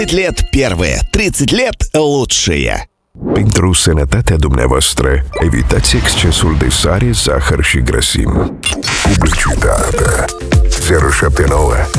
30 lет первые, 30 lет лучшие. Pentru sănătatea dumneavoastră, evitați excesul de sare, zahăr și grăsimi. Publicitate 079